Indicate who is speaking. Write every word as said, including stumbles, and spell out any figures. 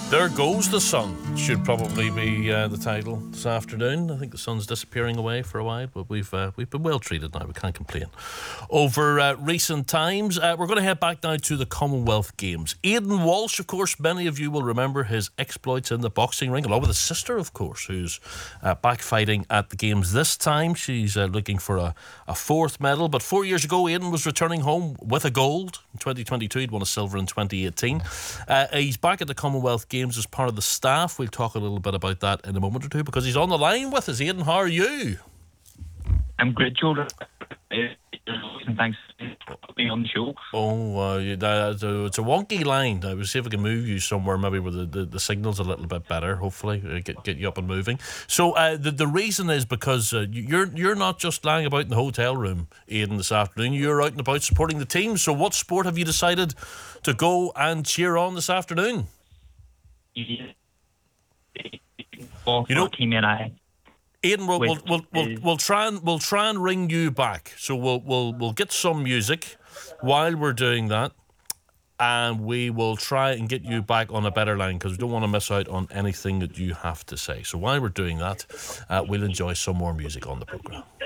Speaker 1: There Goes the Sun should probably be uh, the title this afternoon. I think the sun's disappearing away for a while, but we've uh, we've been well treated now. We can't complain. Over uh, recent times, uh, we're going to head back now to the Commonwealth Games. Aidan Walsh, of course, many of you will remember his exploits in the boxing ring, along with his sister, of course, who's uh, back fighting at the Games this time. She's uh, looking for a, a fourth medal. But four years ago, Aidan was returning home with a gold. In twenty twenty-two, he'd won a silver in twenty eighteen. Uh, he's back at the Commonwealth Games as part of the staff. We'll talk a little bit about that in a moment or two because he's on the line with us. Aidan, how are you?
Speaker 2: I'm great, Joe. And thanks for being on the show.
Speaker 1: Oh, uh, it's a wonky line. I will see if I can move you somewhere, maybe where the, the, the signal's a little bit better. Hopefully, uh, get get you up and moving. So uh, the the reason is because uh, you're you're not just lying about in the hotel room, Aidan, this afternoon. You're out and about supporting the team. So what sport have you decided to go and cheer on this afternoon?
Speaker 2: You
Speaker 1: know,
Speaker 2: Team and I.
Speaker 1: Aidan, we'll we'll, we'll we'll we'll try and we'll try and ring you back. So we'll we'll we'll get some music while we're doing that, and we will try and get you back on a better line because we don't want to miss out on anything that you have to say. So while we're doing that, uh, we'll enjoy some more music on the programme.